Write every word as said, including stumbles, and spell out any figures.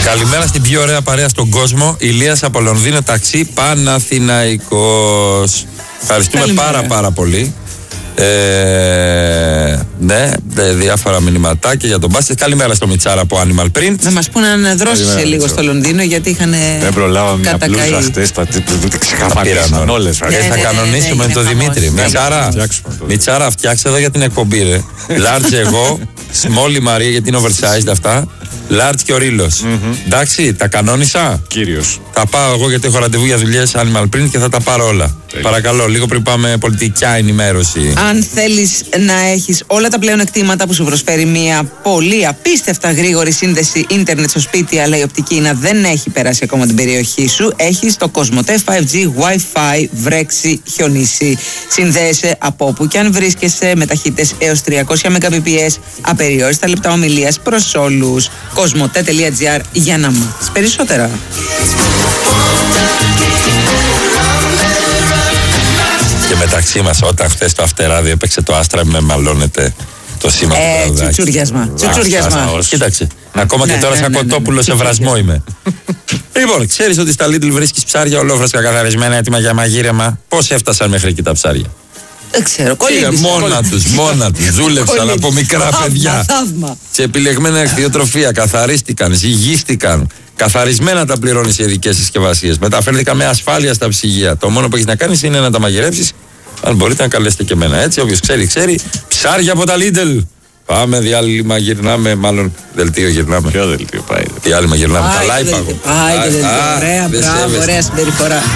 Καλημέρα στην πιο ωραία παρέα στον κόσμο. Ηλίας από Λονδίνο, ταξί, Παναθηναϊκός. Ευχαριστούμε Καλημέρα. πάρα πάρα πολύ. Ε, ναι, διάφορα μηνυματάκια για τον μπάσκετ. Καλημέρα στο Μιτσάρα από Animal Print. Να μας πούνε αν δρόσησε λίγο στο Λονδίνο, γιατί είχαν Δεν προλάβαμε μια κατακαεί. πλούζα χτες, ξεκαθαρίσαν όλες. Ε, θα ναι, κανονίσουμε ναι, τον είναι Δημήτρη. χαμός. Μιτσάρα, φτιάξουμε το. Μιτσάρα, φτιάξε εδώ για την εκπομπή, ρε. Large εγώ, small η Μαρία γιατί είναι oversized αυτά. Large και ο Ρήλος. Εντάξει, τα κανόνισα. Κύριος. Θα πάω εγώ γιατί έχω ραντεβού για δουλειές Animal Print και θα τα πάρω όλα. Παρακαλώ, λίγο πριν πάμε πολιτικά ενημέρωση. Αν θέλεις να έχεις όλα τα πλέον εκτήματα που σου προσφέρει μια πολύ απίστευτα γρήγορη σύνδεση ίντερνετ στο σπίτι, αλλά η οπτική ίνα δεν έχει περάσει ακόμα την περιοχή σου, έχεις το Κοσμοτέ φάιβ τζι Wi-Fi, βρέξει, χιονίσει. Συνδέεσαι από όπου και αν βρίσκεσαι με ταχύτητες έως τριακόσια Mbps, απεριόριστα λεπτά ομιλίας προς όλους. κοσμοτέ τελεία τζι άρ για να μάθεις περισσότερα. Και μεταξύ μας, όταν χθες το Αυτεράδιο έπαιξε το Άστρα, με μαλώνεται το σήμα του Ε, τραγουδάκι. τσουτσουριασμά. Τσουτσουριασμά. Κοίταξε. Ακόμα και Ναι, τώρα ναι, σαν ναι, ναι, ναι. κοτόπουλο σε βρασμό είμαι. Λοιπόν, ξέρεις ότι στα Lidl βρίσκεις ψάρια ολόφρασκα καθαρισμένα έτοιμα για μαγείρεμα. Πώς έφτασαν μέχρι εκεί τα ψάρια? Δεν ξέρω, Είναι κολύμπησαν. μόνα τους, μόνα τους. Δούλεψαν από μικρά Θαύμα, παιδιά. θαύμα. Σε επιλεγμένα κτηνοτροφία, καθαρίστηκαν, ζυγίστηκαν. Καθαρισμένα τα πληρώνεις σε ειδικές συσκευασίες. Μεταφέρθηκαν με ασφάλεια στα ψυγεία. Το μόνο που έχεις να κάνεις είναι να τα μαγειρέψεις. Αν μπορείτε να καλέσετε και εμένα. Έτσι, όποιος ξέρει, ξέρει. Ψάρια από τα Lidl. Πάμε, διάλειμμα, γυρνάμε. Μάλλον δελτίο γυρνάμε. Ποιο δελτίο πάει? Διάλειμμα γυρνάμε. Πάει Καλά το είπα δελτίο. εγώ. Πάει το Α, δελτίο. α, Ωραία, δεν μπράβο, σέβεσαι. ωραία συμπεριφορά.